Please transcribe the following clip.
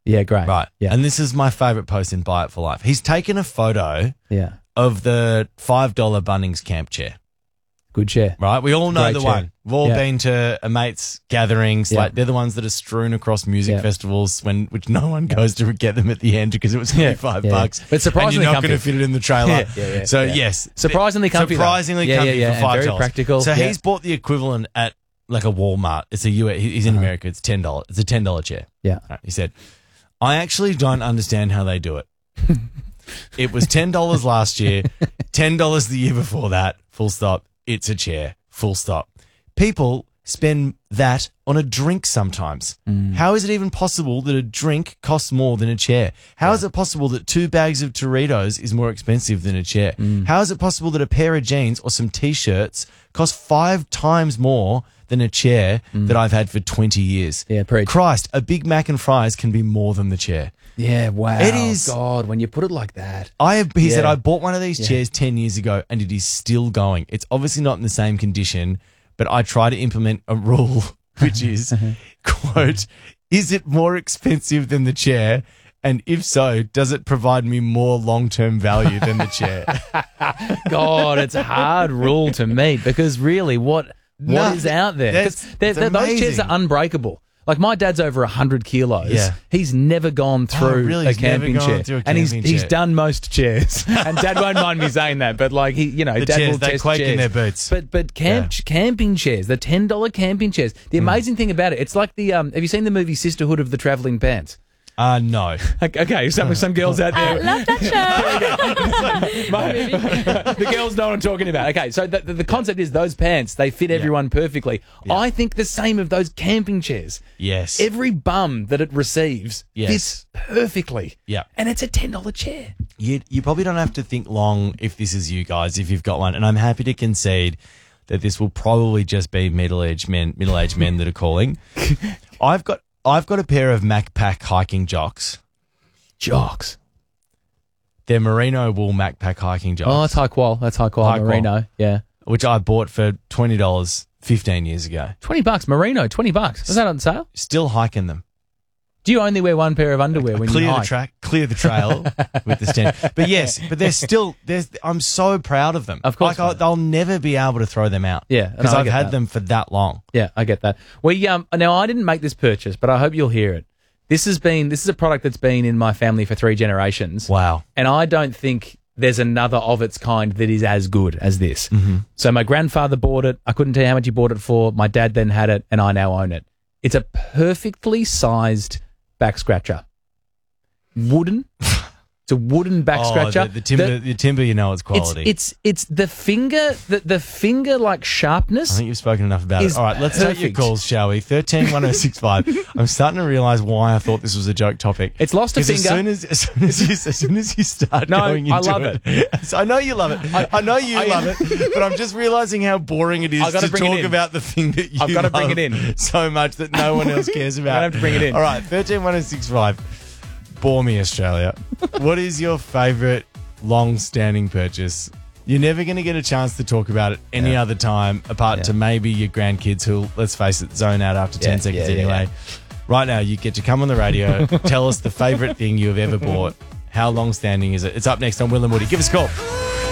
Yeah, great. Right. Yeah. And this is my favourite post in Buy It for Life. He's taken a photo of the $5 Bunnings camp chair. Good chair. Right? We all know Great the chair. one. We've all been to a mate's gatherings. Yeah. Like they're the ones that are strewn across music festivals which no one goes to get them at the end because it was only $5. But surprisingly and you're not comfy. going to fit it in the trailer. So yes. Surprisingly comfy. Surprisingly comfy for $5. And very practical. So he's bought the equivalent at like a Walmart. It's a US, he's in America. It's $10. It's a $10 chair. Yeah. Right, he said, I actually don't understand how they do it. It was $10 last year, $10 the year before that, full stop. It's a chair, full stop. People spend that on a drink sometimes. How is it even possible that a drink costs more than a chair? How is it possible that 2 bags of Doritos is more expensive than a chair? How is it possible that a pair of jeans or some T-shirts cost 5 times more than a chair that I've had for 20 years? Yeah, preach. Christ, a Big Mac and fries can be more than the chair. Yeah, wow. It is. God, when you put it like that. He said, I bought one of these chairs 10 years ago and it is still going. It's obviously not in the same condition, but I try to implement a rule, which is, quote, is it more expensive than the chair? And if so, does it provide me more long-term value than the chair? God, it's a hard rule to meet because really what is out there? 'Cause those chairs are unbreakable. Like my dad's over 100 kilos. Yeah. He's never gone through really? a He's never camping gone chair. through a And camping he's chair. done most chairs. And Dad won't mind me saying that, but like The Dad chairs, will they test quake chairs. in their boots. But camping chairs, the $10 camping chairs. The amazing thing about it, it's like the have you seen the movie Sisterhood of the Travelling Pants? No. Okay, some girls out there. I love that show. The girls know what I'm talking about. Okay, so the concept is those pants, they fit everyone perfectly. I think the same of those camping chairs. Yes. Every bum that it receives fits perfectly. Yeah. And it's a $10 chair. You probably don't have to think long if this is you guys, if you've got one. And I'm happy to concede that this will probably just be middle-aged men that are calling. I've got a pair of MacPack hiking jocks. Jocks. They're merino wool MacPack hiking jocks. Oh, that's high qual. That's high qual. High qual. Merino. Yeah. Which I bought for $20 15 years ago. $20. Merino, $20. Was that on sale? Still hiking them. Do you only wear one pair of underwear when you Clear hike? the track, clear the trail with the stand. But yes, but I'm so proud of them. Of course, Like they'll never be able to throw them out. Yeah, because no, I I've get had that. them for that long. Yeah, I get that. We now I didn't make this purchase, but I hope you'll hear it. This is a product that's been in my family for 3 generations. Wow. And I don't think there's another of its kind that is as good as this. Mm-hmm. So my grandfather bought it. I couldn't tell you how much he bought it for. My dad then had it, and I now own it. It's a perfectly sized back scratcher. Wooden. It's a wooden back scratcher. The timber, you know, it's quality. It's the finger, the finger like sharpness. I think you've spoken enough about it. is All right, let's take your perfect. calls, shall we? 131065. I'm starting to realise why I thought this was a joke topic. It's lost a 'Cause finger. As soon as you start No, going into I love it. I know you love it. I know you I- love it, but I'm just realising how boring it is I've gotta to bring it talk in. about the thing that you I've gotta bring love it in. so much that no one else cares about. I have to bring it in. All right, 131065. Bore me, Australia. What is your favourite long-standing purchase? You're never going to get a chance to talk about it any other time apart to maybe your grandkids who, let's face it, zone out after 10 seconds anyway. Right now, you get to come on the radio, tell us the favourite thing you have ever bought. How long-standing is it? It's up next on Will and Woody. Give us a call.